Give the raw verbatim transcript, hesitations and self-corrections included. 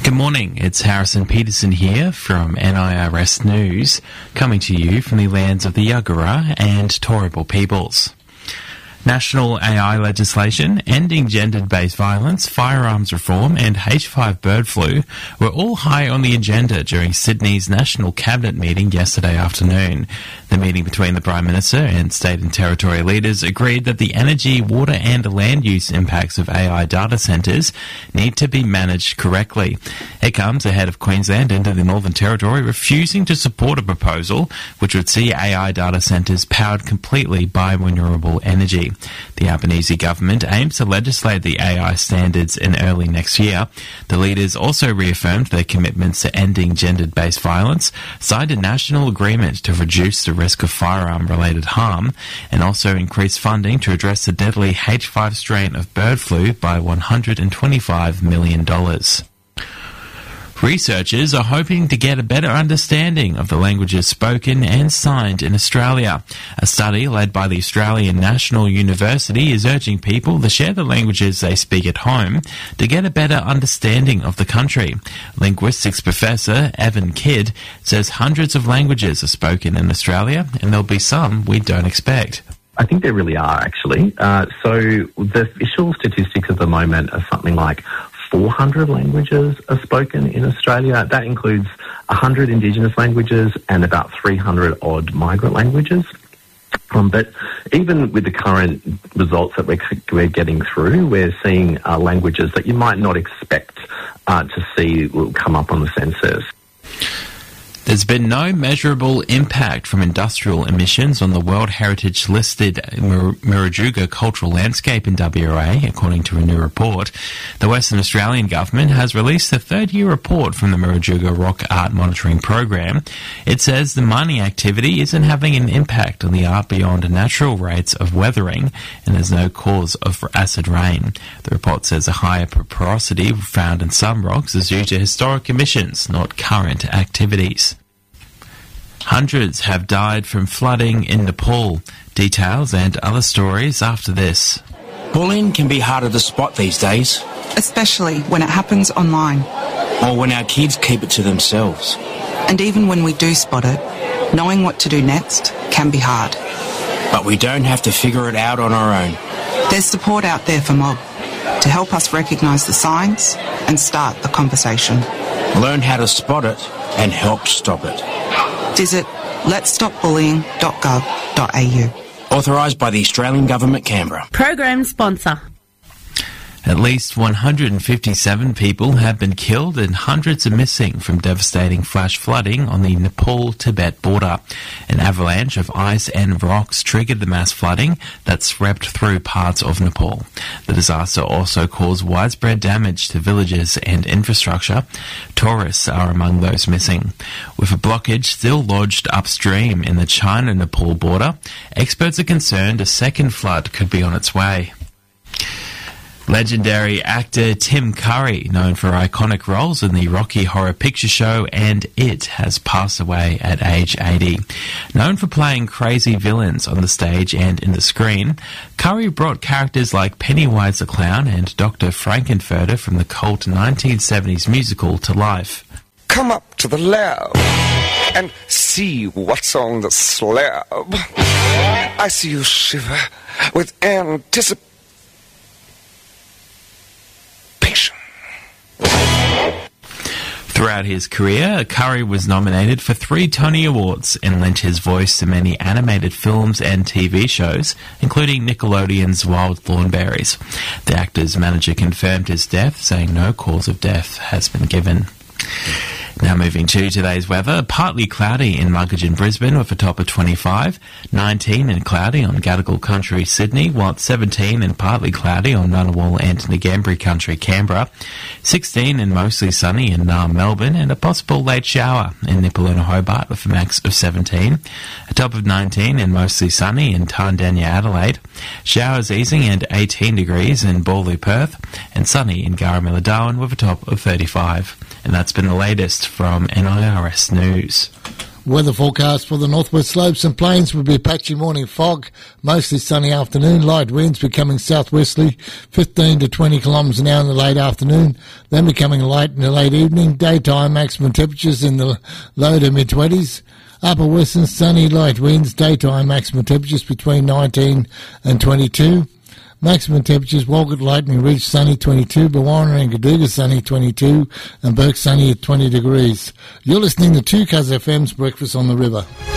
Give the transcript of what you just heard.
Good morning, it's Harrison Peterson here from N I R S News, coming to you from the lands of the Yagara and Turrbal peoples. National A I legislation, ending gender-based violence, firearms reform and H five bird flu were all high on the agenda during Sydney's National Cabinet meeting yesterday afternoon. The meeting between the Prime Minister and state and territory leaders agreed that the energy, water and land use impacts of A I data centres need to be managed correctly. It comes ahead of Queensland and the Northern Territory refusing to support a proposal which would see A I data centres powered completely by renewable energy. The Albanese government aims to legislate the A I standards in early next year. The leaders also reaffirmed their commitments to ending gender-based violence, signed a national agreement to reduce the risk of firearm-related harm, and also increased funding to address the deadly H five strain of bird flu by one hundred twenty-five million dollars. Researchers are hoping to get a better understanding of the languages spoken and signed in Australia. A study led by the Australian National University is urging people to share the languages they speak at home to get a better understanding of the country. Linguistics professor Evan Kidd says hundreds of languages are spoken in Australia, and there'll be some we don't expect. I think there really are, actually. Uh, so the official statistics at the moment are something like four hundred languages are spoken in Australia. That includes one hundred Indigenous languages and about three hundred odd migrant languages. Um, but even with the current results that we're, we're getting through, we're seeing uh, languages that you might not expect uh, to see will come up on the census. There's been no measurable impact from industrial emissions on the World Heritage-listed Murujuga cultural landscape in W A, according to a new report. The Western Australian government has released the third-year report from the Murujuga Rock Art Monitoring Program. It says the mining activity isn't having an impact on the art beyond natural rates of weathering, and there's no cause of acid rain. The report says a higher porosity found in some rocks is due to historic emissions, not current activities. Hundreds have died from flooding in Nepal. Details and other stories after this. Bullying can be harder to spot these days. Especially when it happens online. Or when our kids keep it to themselves. And even when we do spot it, knowing what to do next can be hard. But we don't have to figure it out on our own. There's support out there for Mob to help us recognise the signs and start the conversation. Learn how to spot it and help stop it. Visit lets stop bullying dot gov dot a u. Authorised by the Australian Government, Canberra. Program sponsor. At least one hundred fifty-seven people have been killed and hundreds are missing from devastating flash flooding on the Nepal-Tibet border. An avalanche of ice and rocks triggered the mass flooding that swept through parts of Nepal. The disaster also caused widespread damage to villages and infrastructure. Tourists are among those missing. With a blockage still lodged upstream in the China-Nepal border, experts are concerned a second flood could be on its way. Legendary actor Tim Curry, known for iconic roles in the Rocky Horror Picture Show and It, has passed away at age eighty. Known for playing crazy villains on the stage and in the screen, Curry brought characters like Pennywise the Clown and Doctor Frankenfurter from the cult nineteen seventies musical to life. Come up to the lab and see what's on the slab. I see you shiver with anticipation. Throughout his career, Curry was nominated for three Tony Awards and lent his voice to many animated films and T V shows, including Nickelodeon's Wild Thornberrys. The actor's manager confirmed his death, saying no cause of death has been given. Now moving to today's weather, partly cloudy in Muggeridge and Brisbane with a top of twenty-five, nineteen and cloudy on Gadigal Country, Sydney, while seventeen and partly cloudy on Ngunnawal and Ngambri Country, Canberra, sixteen and mostly sunny in Naarm, Melbourne, and a possible late shower in Nipaluna, Hobart with a max of seventeen, a top of nineteen and mostly sunny in Tandanya, Adelaide, showers easing and eighteen degrees in Bawley, Perth, and sunny in Garamilla, Darwin with a top of thirty-five. And that's been the latest from N I R S News. Weather forecast for the northwest slopes and plains will be a patchy morning fog, mostly sunny afternoon, light winds becoming southwesterly, fifteen to twenty kilometres an hour in the late afternoon, then becoming light in the late evening, daytime maximum temperatures in the low to mid-twenties, upper western sunny light winds, daytime maximum temperatures between nineteen and twenty-two, maximum temperatures Walgett Lightning Ridge sunny twenty-two, Bawarra and Gaduga sunny twenty-two, and Burke sunny at twenty degrees. You're listening to two Cuz F M's Breakfast on the River.